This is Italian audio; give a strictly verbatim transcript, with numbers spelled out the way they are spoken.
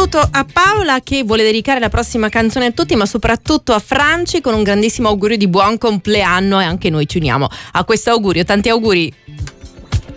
saluto a Paola che vuole dedicare la prossima canzone a tutti, ma soprattutto a Franci, con un grandissimo augurio di buon compleanno, e anche noi ci uniamo a questo augurio. Tanti auguri.